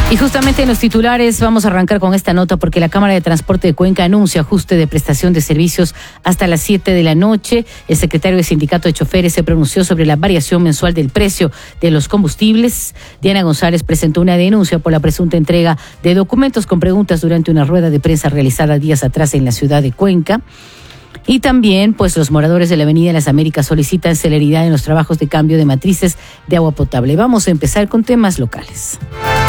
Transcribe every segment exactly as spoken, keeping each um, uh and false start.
Y justamente en los titulares vamos a arrancar con esta nota porque la Cámara de Transporte de Cuenca anuncia ajuste de prestación de servicios hasta las siete de la noche. El secretario del Sindicato de Choferes se pronunció sobre la variación mensual del precio de los combustibles. Diana González presentó una denuncia por la presunta entrega de documentos con preguntas durante una rueda de prensa realizada días atrás en la ciudad de Cuenca. Y también, pues, los moradores de la Avenida Las Américas solicitan celeridad en los trabajos de cambio de matrices de agua potable. Vamos a empezar con temas locales.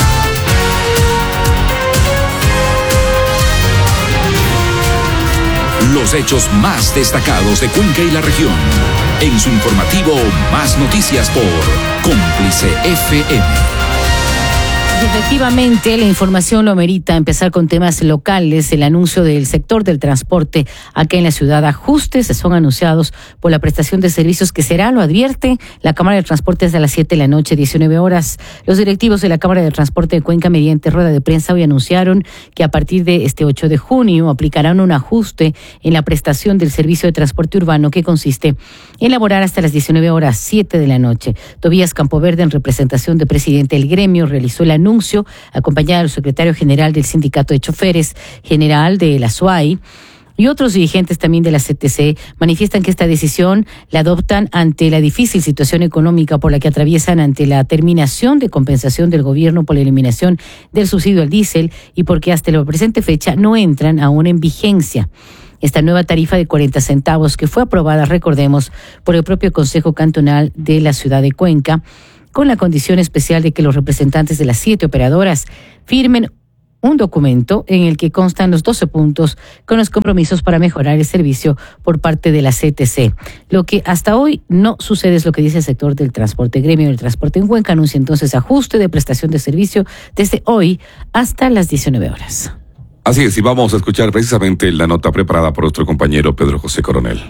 Los hechos más destacados de Cuenca y la región. En su informativo Más Noticias por Cómplice F M. Efectivamente, la información lo merita. Empezar con temas locales. El anuncio del sector del transporte acá en la ciudad. Ajustes son anunciados por la prestación de servicios que será, lo advierte la Cámara de Transporte desde las siete de la noche, diecinueve horas. Los directivos de la Cámara de Transporte de Cuenca, mediante rueda de prensa, hoy anunciaron que a partir de este ocho de junio aplicarán un ajuste en la prestación del servicio de transporte urbano que consiste en laborar hasta las diecinueve horas, siete de la noche. Tobías Campoverde, en representación del presidente del gremio, realizó el anuncio anuncio, acompañado del secretario general del Sindicato de Choferes, general de la S U A I, y otros dirigentes también de la C T C, manifiestan que esta decisión la adoptan ante la difícil situación económica por la que atraviesan, ante la terminación de compensación del gobierno por la eliminación del subsidio al diésel y porque hasta la presente fecha no entran aún en vigencia esta nueva tarifa de cuarenta centavos que fue aprobada, recordemos, por el propio Consejo Cantonal de la ciudad de Cuenca, con la condición especial de que los representantes de las siete operadoras firmen un documento en el que constan los doce puntos con los compromisos para mejorar el servicio por parte de la C T C. Lo que hasta hoy no sucede es lo que dice el sector del transporte. Gremio del Transporte en Cuenca anuncia entonces ajuste de prestación de servicio desde hoy hasta las diecinueve horas. Así es, y vamos a escuchar precisamente la nota preparada por nuestro compañero Pedro José Coronel.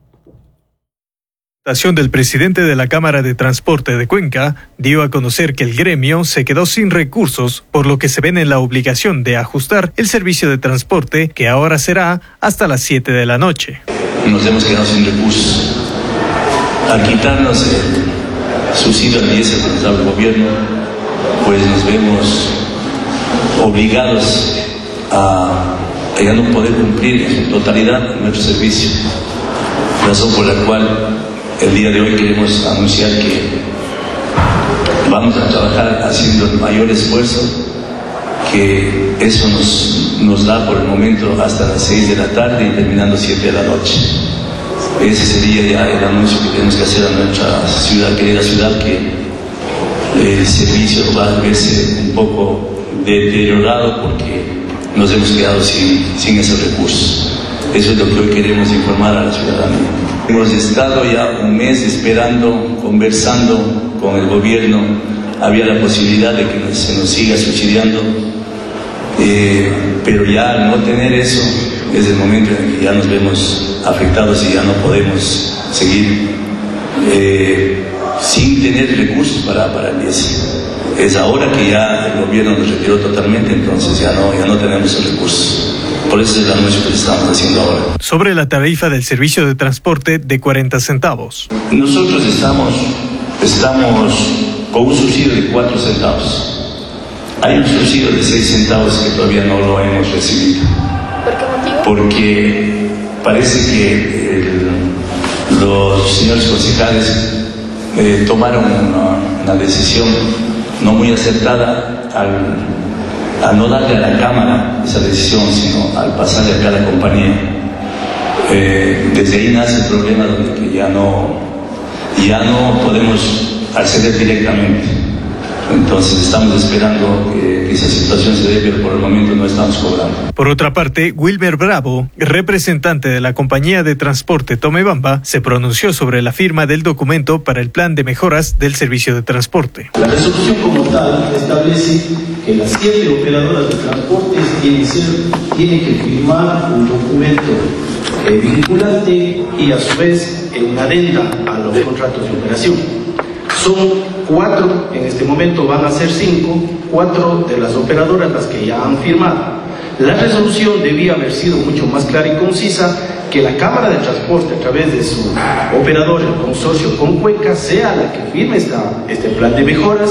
Del presidente de la Cámara de Transporte de Cuenca dio a conocer que el gremio se quedó sin recursos, por lo que se ven en la obligación de ajustar el servicio de transporte, que ahora será hasta las siete de la noche. Nos hemos quedado sin recursos. Al quitarnos el subsidio al diésel que nos da el gobierno, pues nos vemos obligados a, a ya no poder cumplir en su totalidad nuestro servicio. Razón por la cual el día de hoy queremos anunciar que vamos a trabajar haciendo el mayor esfuerzo, que eso nos, nos da por el momento hasta las seis de la tarde y terminando siete de la noche. Ese sería ya el anuncio que tenemos que hacer a nuestra ciudad, querida ciudad, que el servicio va a verse un poco deteriorado porque nos hemos quedado sin, sin esos recursos. Eso es lo que hoy queremos informar a la ciudadanía. Hemos estado ya un mes esperando, conversando con el gobierno. Había la posibilidad de que se nos siga subsidiando, eh, pero ya al no tener eso, es el momento en el que ya nos vemos afectados y ya no podemos seguir eh, sin tener recursos para, para el diésel. Es ahora que ya el gobierno nos retiró totalmente, entonces ya no, ya no tenemos esos recursos. Por eso es el anuncio que estamos haciendo ahora. Sobre la tarifa del servicio de transporte de cuarenta centavos. Nosotros estamos, estamos con un subsidio de cuatro centavos. Hay un subsidio de seis centavos que todavía no lo hemos recibido. ¿Por qué motivo? Porque parece que el, los señores concejales eh, tomaron una, una decisión no muy acertada al... a no darle a la Cámara esa decisión, sino al pasarle acá a la compañía. Eh, desde ahí nace el problema donde que ya no, ya no podemos acceder directamente. Entonces estamos esperando que esa situación se dé, pero por el momento no estamos cobrando. Por otra parte, Wilmer Bravo, representante de la compañía de transporte Tomebamba, se pronunció sobre la firma del documento para el plan de mejoras del servicio de transporte. La resolución como tal establece que las siete operadoras de transportes tienen, ser, tienen que firmar un documento eh, vinculante y a su vez en una adenda a los contratos de operación. Son cuatro, en este momento van a ser cinco, cuatro de las operadoras las que ya han firmado. La resolución debía haber sido mucho más clara y concisa, que la Cámara de Transporte, a través de su operador, el consorcio con Cuenca, sea la que firme esta, este plan de mejoras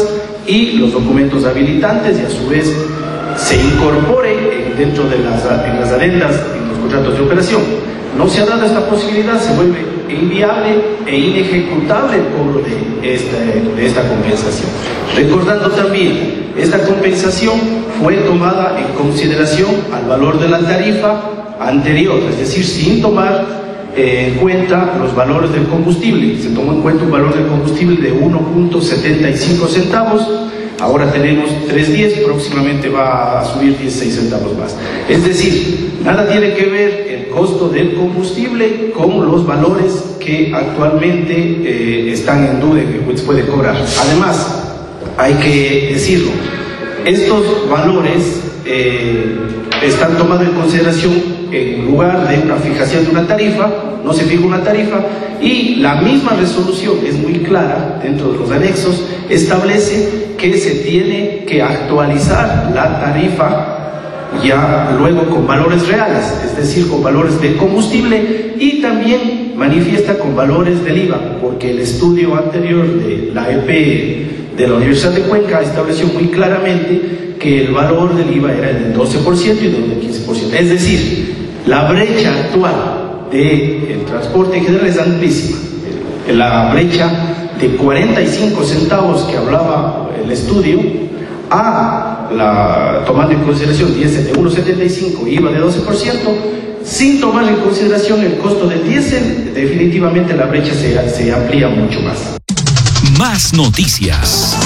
y los documentos habilitantes, y a su vez se incorpore eh, dentro de las, en las adendas, en los contratos de operación. No se ha dado esta posibilidad, se vuelve inviable e inejecutable el cobro de esta, de esta compensación. Recordando también, esta compensación fue tomada en consideración al valor de la tarifa anterior, es decir, sin tomar eh, en cuenta los valores del combustible. Se tomó en cuenta un valor del combustible de uno punto setenta y cinco centavos, ahora tenemos tres punto diez, próximamente va a subir dieciséis centavos más. Es decir, nada tiene que ver el costo del combustible con los valores que actualmente eh, están en duda y que se puede cobrar. Además, hay que decirlo, estos valores eh, están tomados en consideración en lugar de una fijación de una tarifa, no se fija una tarifa, y la misma resolución es muy clara dentro de los anexos, establece que se tiene que actualizar la tarifa ya luego con valores reales, es decir, con valores del combustible, y también manifiesta con valores del I V A, porque el estudio anterior de la E P de la Universidad de Cuenca estableció muy claramente que el valor del I V A era del doce por ciento y del quince por ciento. Es decir, la brecha actual del transporte en general es amplísima. La brecha de cuarenta y cinco centavos que hablaba el estudio, a la, tomando en consideración diésel de uno punto setenta y cinco y I V A de doce por ciento, sin tomar en consideración el costo del diésel, definitivamente la brecha se, se amplía mucho más. Más noticias.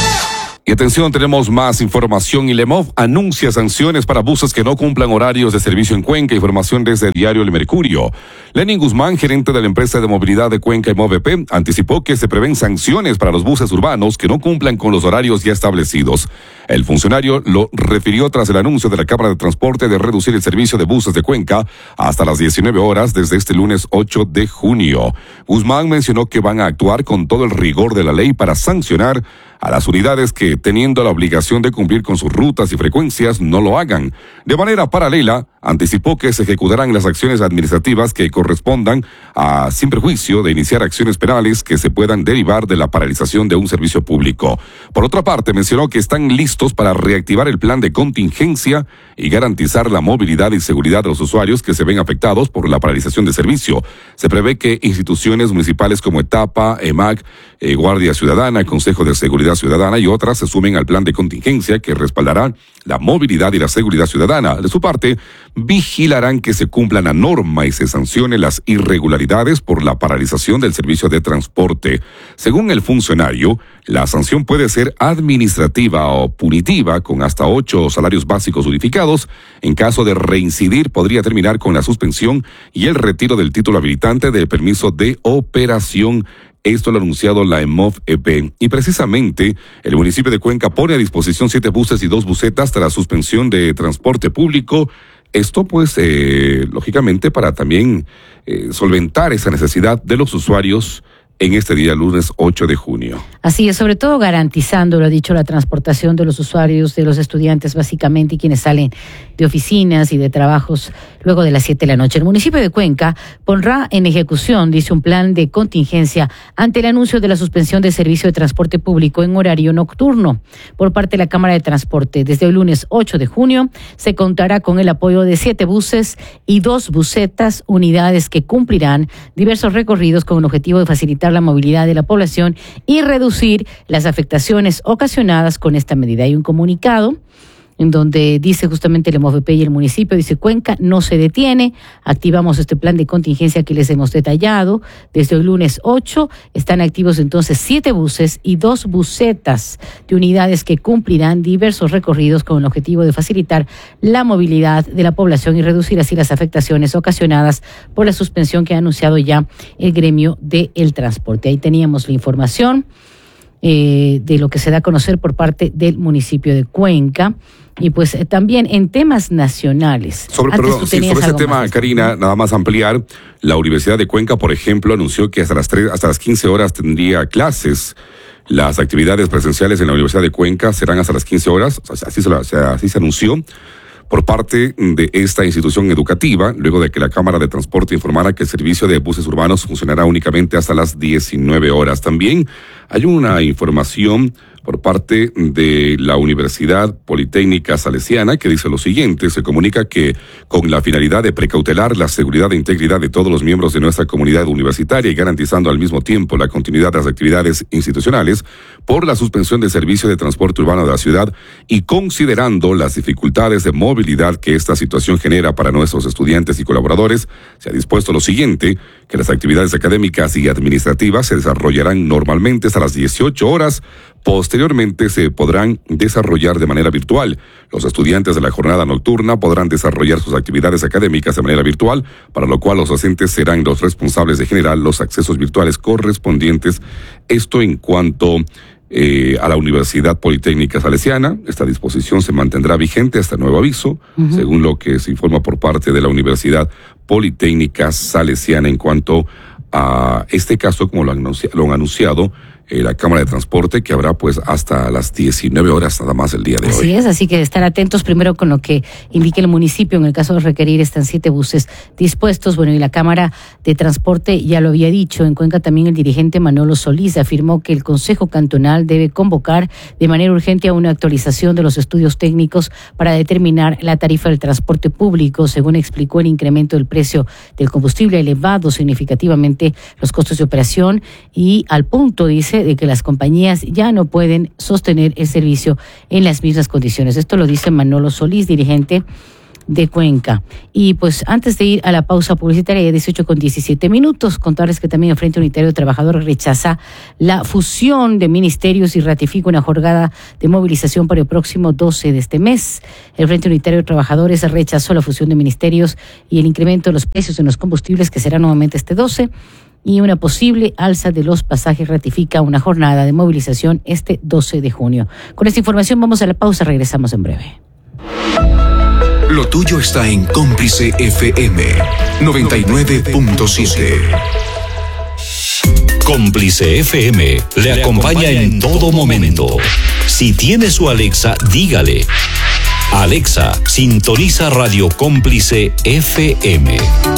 Y atención, tenemos más información. Y la E M O V anuncia sanciones para buses que no cumplan horarios de servicio en Cuenca. Información desde el diario El Mercurio. Lenin Guzmán, gerente de la empresa de movilidad de Cuenca E M O V E P, anticipó que se prevén sanciones para los buses urbanos que no cumplan con los horarios ya establecidos. El funcionario lo refirió tras el anuncio de la Cámara de Transporte de reducir el servicio de buses de Cuenca hasta las diecinueve horas desde este lunes ocho de junio. Guzmán mencionó que van a actuar con todo el rigor de la ley para sancionar a las unidades que, teniendo la obligación de cumplir con sus rutas y frecuencias, no lo hagan. De manera paralela, anticipó que se ejecutarán las acciones administrativas que correspondan a, sin perjuicio de iniciar acciones penales que se puedan derivar de la paralización de un servicio público. Por otra parte, mencionó que están listos para reactivar el plan de contingencia y garantizar la movilidad y seguridad de los usuarios que se ven afectados por la paralización de servicio. Se prevé que instituciones municipales como Etapa, E M A C, eh, Guardia Ciudadana, Consejo de Seguridad Ciudadana y otras se sumen al plan de contingencia que respaldará la movilidad y la seguridad ciudadana. De su parte, vigilarán que se cumpla la norma y se sancione las irregularidades por la paralización del servicio de transporte. Según el funcionario, la sanción puede ser administrativa o punitiva con hasta ocho salarios básicos unificados. En caso de reincidir, podría terminar con la suspensión y el retiro del título habilitante del permiso de operación. Esto lo ha anunciado la E M O V E P. Y precisamente, el municipio de Cuenca pone a disposición siete buses y dos busetas tras la suspensión de transporte público. Esto, pues, eh, lógicamente, para también eh, solventar esa necesidad de los usuarios en este día, lunes ocho de junio. Así es, sobre todo garantizando, lo ha dicho, la transportación de los usuarios, de los estudiantes básicamente, y quienes salen de oficinas y de trabajos luego de las siete de la noche. El municipio de Cuenca pondrá en ejecución, dice, un plan de contingencia ante el anuncio de la suspensión del servicio de transporte público en horario nocturno por parte de la Cámara de Transporte. Desde el lunes ocho de junio se contará con el apoyo de siete buses y dos busetas, unidades que cumplirán diversos recorridos con el objetivo de facilitar la movilidad de la población y reducir las afectaciones ocasionadas con esta medida. Hay un comunicado en donde dice justamente el E M O V E P y el municipio, dice: Cuenca no se detiene, activamos este plan de contingencia que les hemos detallado. Desde el lunes ocho están activos entonces siete buses y dos busetas de unidades que cumplirán diversos recorridos con el objetivo de facilitar la movilidad de la población y reducir así las afectaciones ocasionadas por la suspensión que ha anunciado ya el gremio del transporte. Ahí teníamos la información eh, de lo que se da a conocer por parte del municipio de Cuenca. Y pues eh, también en temas nacionales. Sobre, perdón, sí, sobre ese tema, más, Karina, nada más ampliar, la Universidad de Cuenca, por ejemplo, anunció que hasta las tres, hasta las quince horas tendría clases. Las actividades presenciales en la Universidad de Cuenca serán hasta las quince horas, así se, así se anunció por parte de esta institución educativa, luego de que la Cámara de Transporte informara que el servicio de buses urbanos funcionará únicamente hasta las diecinueve horas. También hay una información por parte de la Universidad Politécnica Salesiana, que dice lo siguiente: se comunica que con la finalidad de precautelar la seguridad e integridad de todos los miembros de nuestra comunidad universitaria y garantizando al mismo tiempo la continuidad de las actividades institucionales, por la suspensión del servicio de transporte urbano de la ciudad y considerando las dificultades de movilidad que esta situación genera para nuestros estudiantes y colaboradores, se ha dispuesto lo siguiente: que las actividades académicas y administrativas se desarrollarán normalmente hasta las dieciocho horas. Posteriormente se podrán desarrollar de manera virtual. Los estudiantes de la jornada nocturna podrán desarrollar sus actividades académicas de manera virtual, para lo cual los docentes serán los responsables de generar los accesos virtuales correspondientes. Esto en cuanto eh, a la Universidad Politécnica Salesiana. Esta disposición se mantendrá vigente hasta nuevo aviso, uh-huh. según lo que se informa por parte de la Universidad Politécnica Salesiana en cuanto a este caso, como lo han anunciado, lo han anunciado Eh, la Cámara de Transporte, que habrá pues hasta las diecinueve horas nada más el día de así hoy. Así es, así que estar atentos primero con lo que indique el municipio. En el caso de requerir, están siete buses dispuestos. Bueno, y la Cámara de Transporte ya lo había dicho. En Cuenca también el dirigente Manolo Solís afirmó que el Consejo Cantonal debe convocar de manera urgente a una actualización de los estudios técnicos para determinar la tarifa del transporte público. Según explicó, el incremento del precio del combustible ha elevado significativamente los costos de operación y al punto, dice, de que las compañías ya no pueden sostener el servicio en las mismas condiciones. Esto lo dice Manolo Solís, dirigente de Cuenca. Y pues antes de ir a la pausa publicitaria, ya dieciocho con diecisiete minutos, contarles que también el Frente Unitario de Trabajadores rechaza la fusión de ministerios y ratifica una jornada de movilización para el próximo doce de este mes. El Frente Unitario de Trabajadores rechazó la fusión de ministerios y el incremento de los precios en los combustibles, que será nuevamente este doce, y una posible alza de los pasajes. Ratifica una jornada de movilización este doce de junio. Con esta información vamos a la pausa, regresamos en breve. Lo tuyo está en Cómplice F M noventa y nueve punto siete. Cómplice F M le acompaña en todo momento. Si tiene su Alexa, dígale: Alexa, sintoniza Radio Cómplice F M.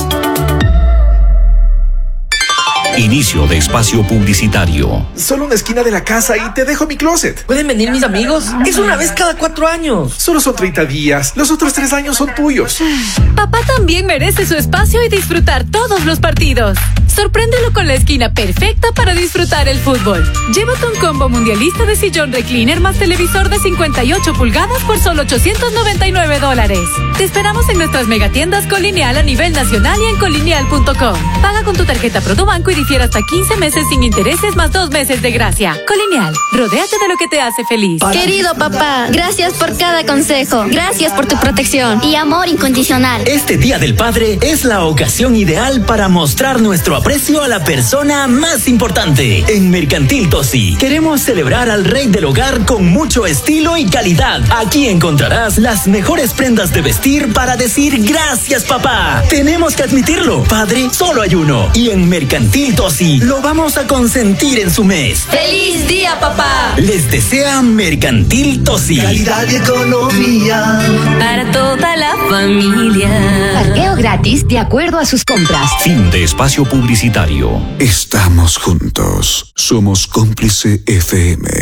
Inicio de espacio publicitario. Solo una esquina de la casa y te dejo mi closet. ¿Pueden venir mis amigos? Es una vez cada cuatro años. Solo son treinta días. Los otros tres años son tuyos. Papá también merece su espacio y disfrutar todos los partidos. Sorpréndelo con la esquina perfecta para disfrutar el fútbol. Llévate un combo mundialista de sillón recliner más televisor de cincuenta y ocho pulgadas por solo ochocientos noventa y nueve dólares. Te esperamos en nuestras megatiendas Colineal a nivel nacional y en colineal punto com. Paga con tu tarjeta Produbanco y difiere hasta quince meses sin intereses más dos meses de gracia. Colineal, rodéate de lo que te hace feliz. Querido papá, gracias por cada consejo. Gracias por tu protección y amor incondicional. Este Día del Padre es la ocasión ideal para mostrar nuestro aprecio a la persona más importante. En Mercantil Tosi queremos celebrar al rey del hogar con mucho estilo y calidad. Aquí encontrarás las mejores prendas de vestir para decir gracias, papá. Tenemos que admitirlo, padre solo hay uno. Y en Mercantil Tosi lo vamos a consentir en su mes. ¡Feliz día, papá! Les desea Mercantil Tosi. Calidad y economía para toda la familia. Parqueo gratis de acuerdo a sus compras. Fin de espacio publicitario. Estamos juntos. Somos Cómplice F M.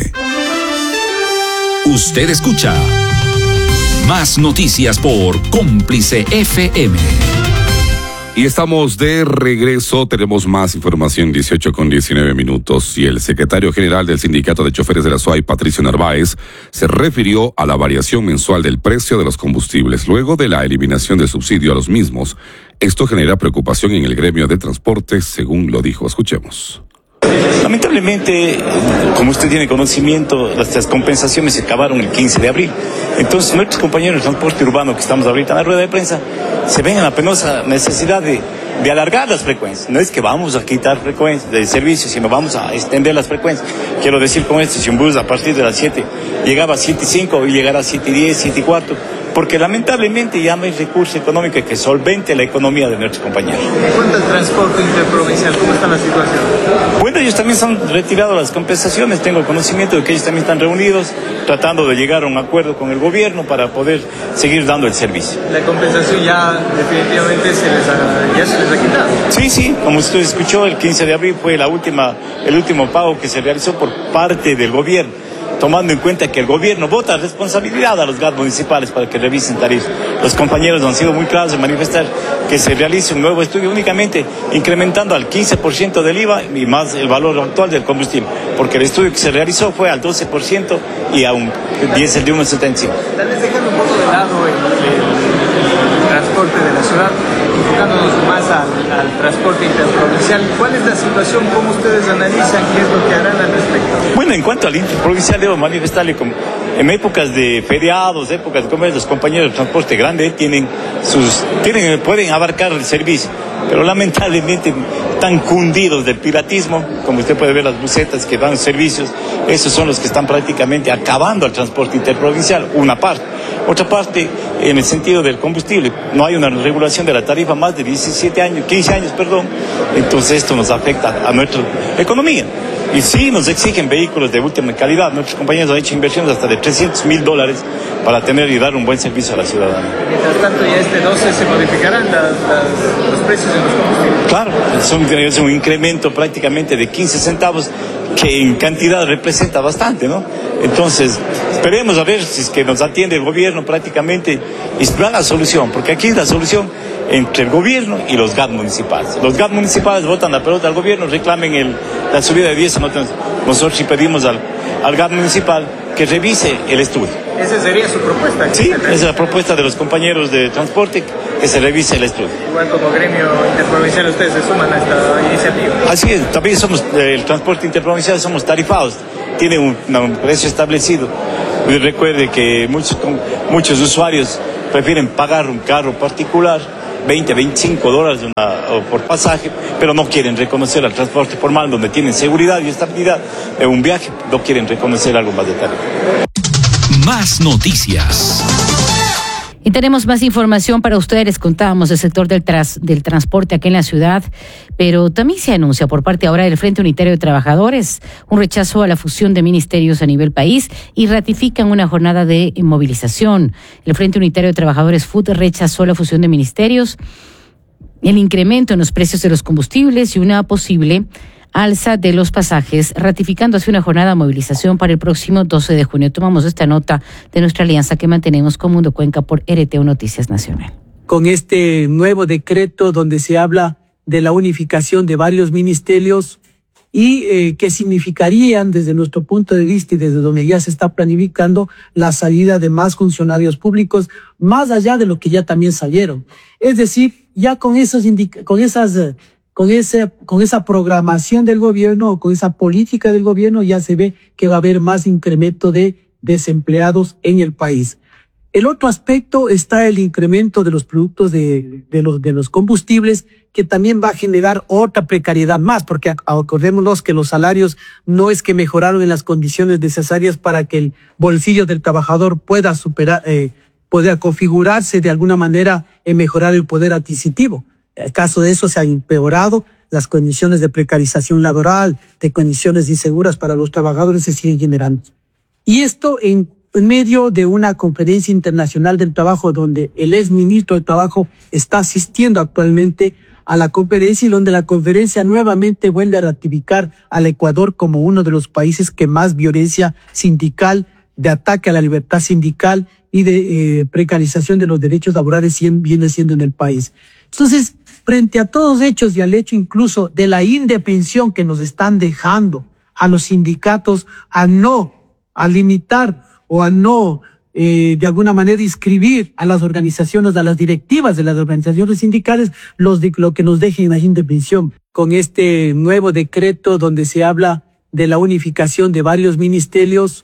Usted escucha más noticias por Cómplice F M. Y estamos de regreso, tenemos más información, dieciocho con diecinueve minutos, y el secretario general del Sindicato de Choferes de la S U A Y, Patricio Narváez, se refirió a la variación mensual del precio de los combustibles luego de la eliminación del subsidio a los mismos. Esto genera preocupación en el gremio de transporte, según lo dijo. Escuchemos. Lamentablemente, como usted tiene conocimiento, las compensaciones se acabaron el quince de abril. Entonces, nuestros compañeros de transporte urbano que estamos ahorita en la rueda de prensa se ven en la penosa necesidad de, de alargar las frecuencias. No es que vamos a quitar frecuencias de servicio, sino vamos a extender las frecuencias. Quiero decir con esto, si un bus a partir de las siete llegaba a siete y cinco, hoy llegará a siete y diez, siete y cuatro, porque lamentablemente ya no hay recurso económico que solvente la economía de nuestros compañeros. ¿En cuanto al transporte interprovincial, cómo está la situación? Bueno, ellos también se han retirado las compensaciones. Tengo conocimiento de que ellos también están reunidos tratando de llegar a un acuerdo con el gobierno para poder seguir dando el servicio. ¿La compensación ya definitivamente se les ha, ya se les ha quitado? Sí, sí, como usted escuchó, el quince de abril fue la última, el último pago que se realizó por parte del gobierno. tomando en cuenta que el gobierno vota responsabilidad a los G A T municipales para que revisen tarifas. Los compañeros han sido muy claros en manifestar que se realice un nuevo estudio únicamente incrementando al quince por ciento del I V A y más el valor actual del combustible, porque el estudio que se realizó fue al doce por ciento y a un diésel de uno setenta y cinco. Tal vez dejando un poco de lado el, el, el transporte de la ciudad, enfocándonos más al, al transporte interprovincial, ¿cuál es la situación? ¿Cómo ustedes analizan qué es lo que harán al respecto? Bueno, en cuanto al interprovincial, debo manifestarle como en épocas de feriados, épocas de comer, los compañeros de transporte grande tienen sus, tienen, pueden abarcar el servicio, pero lamentablemente están cundidos del piratismo, como usted puede ver las busetas que dan servicios, esos son los que están prácticamente acabando el transporte interprovincial, una parte. Otra parte, en el sentido del combustible, no hay una regulación de la tarifa más de diecisiete años, quince años, perdón, entonces esto nos afecta a nuestra economía. Y sí nos exigen vehículos de última calidad. Nuestros compañeros han hecho inversiones hasta de trescientos mil dólares para tener y dar un buen servicio a la ciudadanía. Mientras tanto, ya este doce se modificarán las, las, los precios de los combustibles. Claro, es un, es un incremento prácticamente de quince centavos que en cantidad representa bastante, ¿no? Entonces, esperemos a ver si es que nos atiende el gobierno prácticamente y da la solución, porque aquí es la solución entre el gobierno y los G A T municipales. Los G A T municipales votan la pelota al gobierno, reclamen el, la subida de diez. Nosotros sí pedimos al, al G A T municipal que revise el estudio. ¿Esa sería su propuesta? Sí, esa es la propuesta de los compañeros de transporte, que se revise el estudio. Igual como gremio interprovincial ustedes se suman a esta iniciativa. Así es, también somos, el transporte interprovincial somos tarifados, tiene un, un precio establecido. Y recuerde que muchos, muchos usuarios prefieren pagar un carro particular, veinte, veinticinco dólares una, por pasaje, pero no quieren reconocer al transporte formal donde tienen seguridad y estabilidad de un viaje, no quieren reconocer algo más de tarifa. Más noticias. Y tenemos más información para ustedes. Les contábamos del sector del, tras, del transporte aquí en la ciudad, pero también se anuncia por parte ahora del Frente Unitario de Trabajadores un rechazo a la fusión de ministerios a nivel país y ratifican una jornada de movilización. El Frente Unitario de Trabajadores F U T rechazó la fusión de ministerios, el incremento en los precios de los combustibles y una posible alza de los pasajes, ratificando así una jornada de movilización para el próximo doce de junio. Tomamos esta nota de nuestra alianza que mantenemos con Mundo Cuenca por R T U Noticias Nacional. Con este nuevo decreto donde se habla de la unificación de varios ministerios y eh, que significarían desde nuestro punto de vista y desde donde ya se está planificando la salida de más funcionarios públicos, más allá de lo que ya también salieron. Es decir, ya con esos indica- con esas eh, Con, ese, con esa programación del gobierno o con esa política del gobierno ya se ve que va a haber más incremento de desempleados en el país. El otro aspecto está el incremento de los productos de, de, los, de los combustibles, que también va a generar otra precariedad más, porque acordémonos que los salarios no es que mejoraron en las condiciones necesarias para que el bolsillo del trabajador pueda superar, eh, pueda configurarse de alguna manera en mejorar el poder adquisitivo. En caso de eso se han empeorado las condiciones de precarización laboral, de condiciones inseguras para los trabajadores se siguen generando. Y esto en, en medio de una conferencia internacional del trabajo donde el ex ministro del Trabajo está asistiendo actualmente a la conferencia y donde la conferencia nuevamente vuelve a ratificar al Ecuador como uno de los países que más violencia sindical, de ataque a la libertad sindical y de eh, precarización de los derechos laborales viene siendo en el país. Entonces, frente a todos hechos y al hecho incluso de la indefensión que nos están dejando a los sindicatos a no, a limitar o a no, eh, de alguna manera inscribir a las organizaciones, a las directivas de las organizaciones sindicales, los de, lo que nos dejen la indefensión. Con este nuevo decreto donde se habla de la unificación de varios ministerios,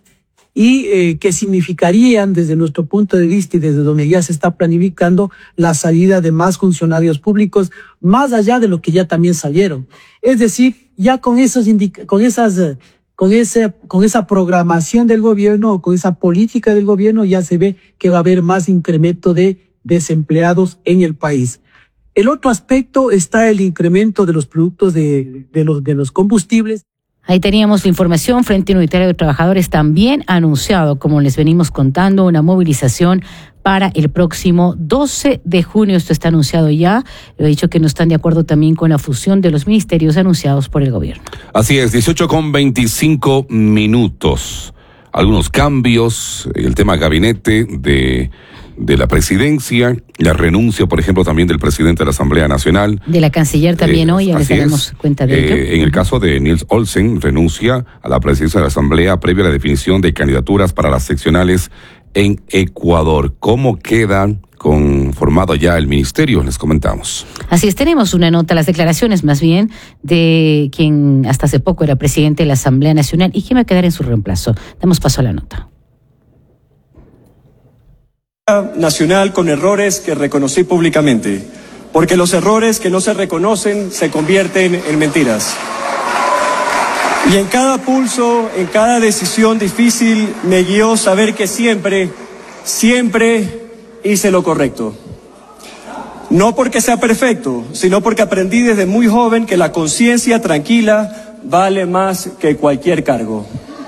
y eh, que significarían desde nuestro punto de vista y desde donde ya se está planificando la salida de más funcionarios públicos, más allá de lo que ya también salieron. Es decir, ya con esos indica- con esas eh, con ese con esa programación del gobierno o con esa política del gobierno ya se ve que va a haber más incremento de desempleados en el país. El otro aspecto está el incremento de los productos de de los de los combustibles. Ahí teníamos la información. Frente Unitario de Trabajadores también ha anunciado, como les venimos contando, una movilización para el próximo doce de junio. Esto está anunciado ya. Lo he dicho que no están de acuerdo también con la fusión de los ministerios anunciados por el gobierno. Así es, dieciocho con veinticinco minutos. algunos cambios, el tema gabinete de, de la presidencia, la renuncia, por ejemplo, también del presidente de la Asamblea Nacional. De la canciller también eh, hoy, ya les daremos cuenta de eh, ello. En el caso de Nils Olsen, renuncia a la presidencia de la Asamblea previa a la definición de candidaturas para las seccionales en Ecuador. ¿Cómo quedan conformado ya el ministerio? Les comentamos. Así es, tenemos una nota, las declaraciones más bien de quien hasta hace poco era presidente de la Asamblea Nacional y quien va a quedar en su reemplazo. Damos paso a la nota. Nacional con errores que reconocí públicamente, porque los errores que no se reconocen se convierten en mentiras. Y en cada pulso, en cada decisión difícil, me guió saber que siempre, siempre hice lo correcto. No porque sea perfecto, sino porque aprendí desde muy joven que la conciencia tranquila vale más que cualquier cargo.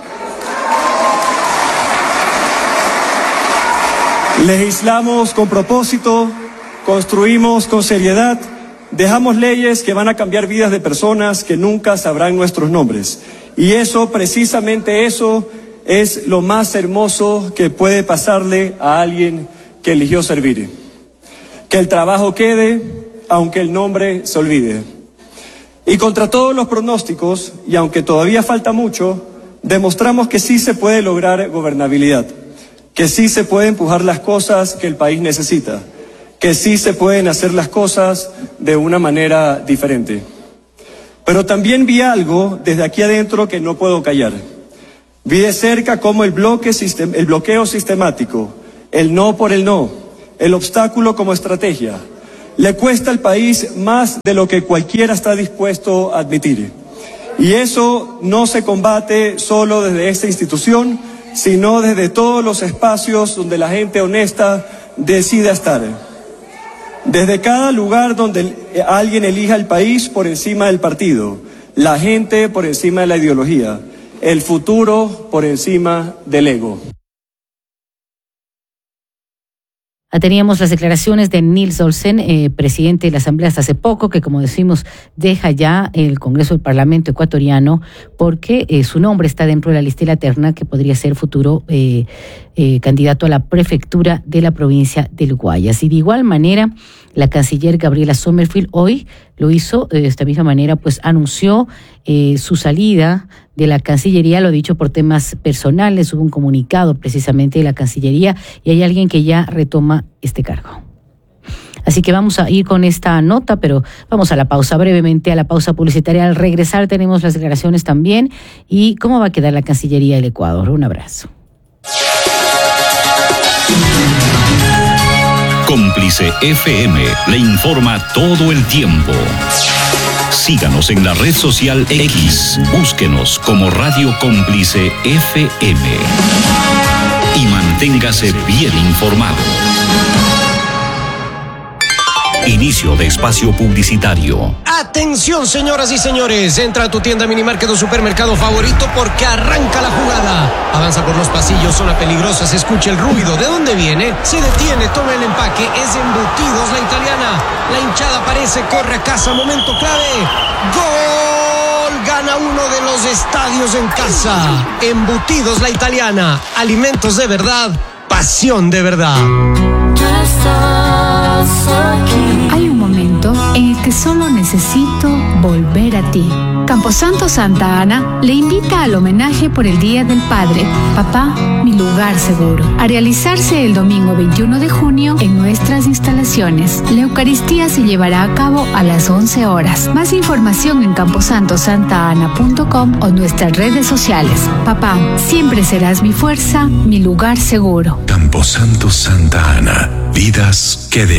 Legislamos con propósito, construimos con seriedad, dejamos leyes que van a cambiar vidas de personas que nunca sabrán nuestros nombres. Y eso, precisamente eso, es lo más hermoso que puede pasarle a alguien que eligió servir. Que el trabajo quede, aunque el nombre se olvide. Y contra todos los pronósticos, y aunque todavía falta mucho, demostramos que sí se puede lograr gobernabilidad, que sí se pueden empujar las cosas que el país necesita, que sí se pueden hacer las cosas de una manera diferente. Pero también vi algo desde aquí adentro que no puedo callar. Vi de cerca cómo el, bloque, el bloqueo sistemático, el no por el no, el obstáculo como estrategia, le cuesta al país más de lo que cualquiera está dispuesto a admitir. Y eso no se combate solo desde esta institución, sino desde todos los espacios donde la gente honesta decida estar. Desde cada lugar donde alguien elija el país por encima del partido, la gente por encima de la ideología, el futuro por encima del ego. Teníamos las declaraciones de Nils Olsen, eh, presidente de la Asamblea hasta hace poco, que como decimos deja ya el Congreso del Parlamento ecuatoriano porque eh, su nombre está dentro de la lista de la terna que podría ser futuro eh, eh, candidato a la prefectura de la provincia del Guayas. Y de igual manera, la canciller Gabriela Sommerfield hoy lo hizo de esta misma manera, pues anunció eh, su salida de la Cancillería, lo ha dicho por temas personales, hubo un comunicado precisamente de la Cancillería y hay alguien que ya retoma este cargo. Así que vamos a ir con esta nota, pero vamos a la pausa, brevemente a la pausa publicitaria. Al regresar tenemos las declaraciones también y cómo va a quedar la Cancillería del Ecuador. Un abrazo. Cómplice F M le informa todo el tiempo. Síganos en la red social X, búsquenos como Radio Cómplice F M y manténgase bien informado. Inicio de espacio publicitario. Atención, señoras y señores, entra a tu tienda Minimarket o supermercado favorito porque arranca la jugada. Avanza por los pasillos, zona peligrosa, se escucha el ruido. ¿De dónde viene? Se detiene, toma el empaque, es Embutidos La Italiana. La hinchada aparece, corre a casa, momento clave. ¡Gol! Gana uno de los estadios en casa. Embutidos La Italiana, alimentos de verdad, pasión de verdad. Hay un momento en el que solo necesito volver a ti. Camposanto Santa Ana le invita al homenaje por el Día del Padre, Papá, mi lugar seguro, a realizarse el domingo veintiuno de junio en nuestras instalaciones. La Eucaristía se llevará a cabo a las once horas. Más información en camposanto santa ana punto com o nuestras redes sociales. Papá, siempre serás mi fuerza, mi lugar seguro. Camposanto Santa Ana, vidas que de